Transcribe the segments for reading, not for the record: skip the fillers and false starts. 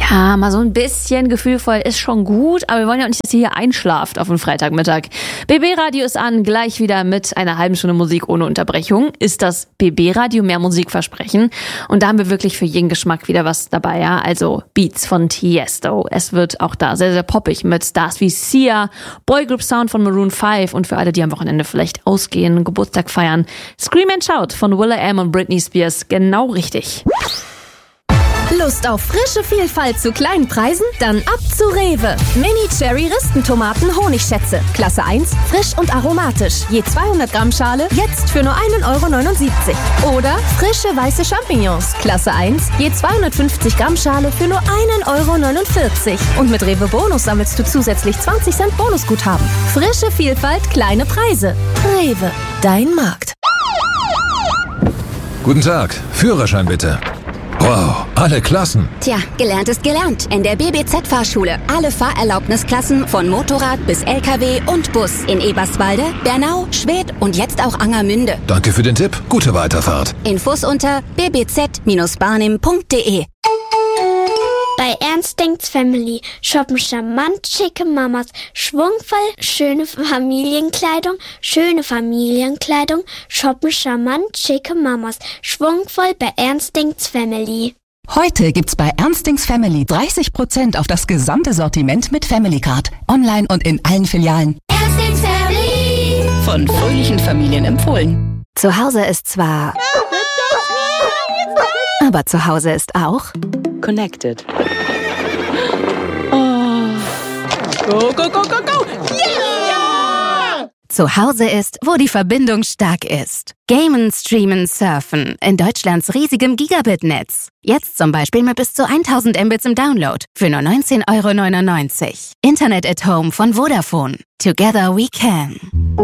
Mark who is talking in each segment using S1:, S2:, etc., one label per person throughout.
S1: Ja, mal so ein bisschen gefühlvoll ist schon gut, aber wir wollen ja auch nicht, dass ihr hier einschlaft auf den Freitagmittag. BB-Radio ist an, gleich wieder mit einer halben Stunde Musik ohne Unterbrechung. Ist das BB-Radio mehr Musikversprechen? Und da haben wir wirklich für jeden Geschmack wieder was dabei, ja. Also Beats von Tiesto. Es wird auch da sehr, sehr poppig mit Stars wie Sia, Boygroup Sound von Maroon 5 und für alle, die am Wochenende vielleicht ausgehen, Geburtstag feiern, Scream and Shout von will.i.am und Britney Spears. Genau richtig.
S2: Lust auf frische Vielfalt zu kleinen Preisen? Dann ab zu Rewe. Mini-Cherry-Ristentomaten Honigschätze. Klasse 1, frisch und aromatisch. Je 200 Gramm Schale, jetzt für nur 1,79 €. Oder frische weiße Champignons. Klasse 1, je 250 Gramm Schale für nur 1,49 €. Und mit Rewe Bonus sammelst du zusätzlich 20 Cent Bonusguthaben. Frische Vielfalt, kleine Preise. Rewe, dein Markt.
S3: Guten Tag, Führerschein bitte. Wow, alle Klassen.
S4: Tja, gelernt ist gelernt. In der BBZ-Fahrschule. Alle Fahrerlaubnisklassen von Motorrad bis LKW und Bus. In Eberswalde, Bernau, Schwedt und jetzt auch Angermünde.
S3: Danke für den Tipp. Gute Weiterfahrt.
S4: Infos unter bbz-barnim.de.
S5: Bei Ernst denkt's Family shoppen charmant schicke Mamas, schwungvoll schöne Familienkleidung, shoppen charmant schicke Mamas, schwungvoll bei Ernst denkt's Family.
S6: Heute gibt's bei Ernstings Family 30% auf das gesamte Sortiment mit Family Card. Online und in allen Filialen.
S5: Ernstings Family.
S6: Von fröhlichen Familien empfohlen.
S2: Zu Hause ist zwar... aber zu Hause ist auch...
S7: Connected. Oh. Go, go, go, go, go! Yeah!
S2: Zu Hause ist, wo die Verbindung stark ist. Gamen, Streamen, Surfen in Deutschlands riesigem Gigabit-Netz. Jetzt zum Beispiel mit bis zu 1000 Mbits im Download für nur 19,99 €. Internet at Home von Vodafone. Together we can.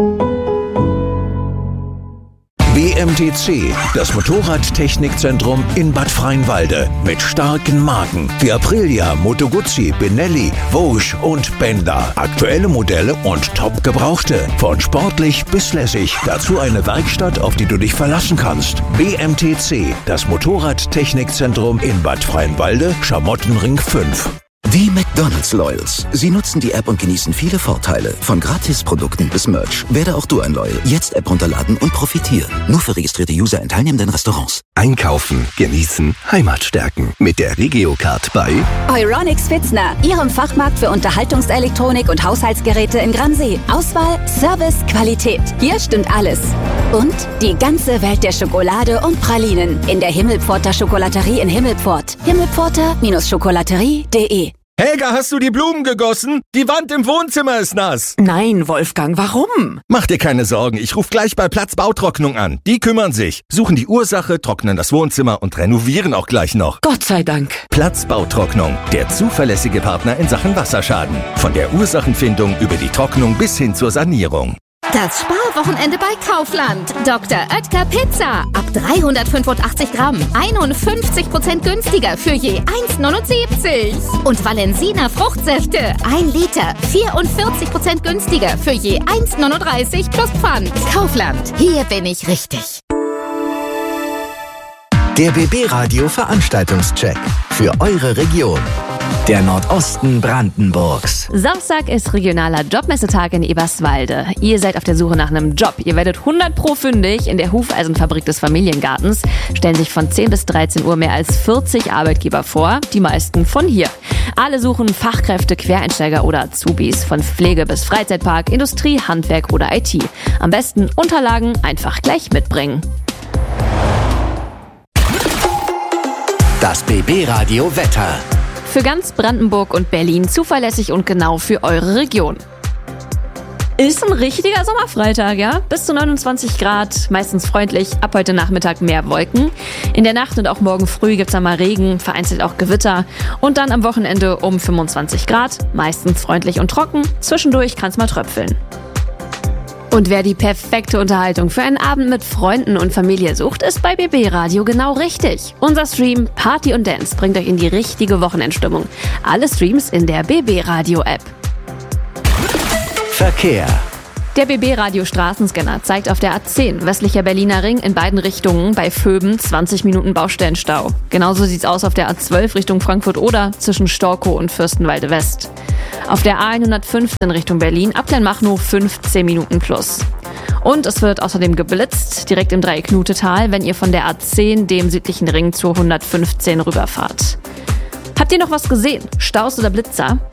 S8: BMTC, das Motorradtechnikzentrum in Bad Freienwalde. Mit starken Marken wie Aprilia, Moto Guzzi, Benelli, Vosges und Bender. Aktuelle Modelle und top gebrauchte. Von sportlich bis lässig. Dazu eine Werkstatt, auf die du dich verlassen kannst. BMTC, das Motorradtechnikzentrum in Bad Freienwalde, Schamottenring 5.
S9: Die McDonald's Loyals. Sie nutzen die App und genießen viele Vorteile. Von Gratisprodukten bis Merch. Werde auch du ein Loyal. Jetzt App runterladen und profitieren. Nur für registrierte User in teilnehmenden Restaurants.
S10: Einkaufen, genießen, Heimat stärken. Mit der Regio-Card bei
S4: Euronics Pfitzner, Ihrem Fachmarkt für Unterhaltungselektronik und Haushaltsgeräte in Gransee. Auswahl, Service, Qualität. Hier stimmt alles. Und die ganze Welt der Schokolade und Pralinen in der Himmelpforter Schokolaterie in Himmelpfort. Himmelpforter-schokolaterie.de.
S11: Helga, hast du die Blumen gegossen? Die Wand im Wohnzimmer ist nass.
S7: Nein, Wolfgang, warum?
S11: Mach dir keine Sorgen, ich rufe gleich bei Platz Bautrocknung an. Die kümmern sich, suchen die Ursache, trocknen das Wohnzimmer und renovieren auch gleich noch.
S7: Gott sei Dank.
S11: Platz Bautrocknung, der zuverlässige Partner in Sachen Wasserschaden. Von der Ursachenfindung über die Trocknung bis hin zur Sanierung.
S2: Das Sparwochenende bei Kaufland. Dr. Oetker Pizza. Ab 385 Gramm. 51% günstiger für je 1,79 €. Und Valensina Fruchtsäfte. 1 Liter. 44% günstiger für je 1,39 € plus Pfand. Kaufland. Hier bin ich richtig.
S10: der BB-Radio Veranstaltungscheck für eure Region. Der Nordosten Brandenburgs.
S1: Samstag ist regionaler Jobmessetag in Eberswalde. Ihr seid auf der Suche nach einem Job. Ihr werdet 100% fündig. In der Hufeisenfabrik des Familiengartens stellen sich von 10 bis 13 Uhr mehr als 40 Arbeitgeber vor. Die meisten von hier. Alle suchen Fachkräfte, Quereinsteiger oder Azubis. Von Pflege bis Freizeitpark, Industrie, Handwerk oder IT. Am besten Unterlagen einfach gleich mitbringen.
S10: Das BB-Radio Wetter.
S1: Für ganz Brandenburg und Berlin zuverlässig und genau für eure Region. Ist ein richtiger Sommerfreitag, ja? Bis zu 29 Grad, meistens freundlich, ab heute Nachmittag mehr Wolken. In der Nacht und auch morgen früh gibt's dann mal Regen, vereinzelt auch Gewitter. Und dann am Wochenende um 25 Grad, meistens freundlich und trocken. Zwischendurch kann's mal tröpfeln. Und wer die perfekte Unterhaltung für einen Abend mit Freunden und Familie sucht, ist bei BB Radio genau richtig. Unser Stream Party und Dance bringt euch in die richtige Wochenendstimmung. Alle Streams in der BB Radio App.
S10: Verkehr.
S1: Der BB-Radio-Straßenscanner zeigt auf der A10 westlicher Berliner Ring in beiden Richtungen bei Vöben 20 Minuten Baustellenstau. Genauso sieht's aus auf der A12 Richtung Frankfurt-Oder zwischen Storkow und Fürstenwalde West. Auf der A115 in Richtung Berlin ab Kleinmachnow 15 Minuten plus. Und es wird außerdem geblitzt, direkt im Dreieck-Knutetal, wenn ihr von der A10 dem südlichen Ring zur 115 rüberfahrt. Habt ihr noch was gesehen? Staus oder Blitzer?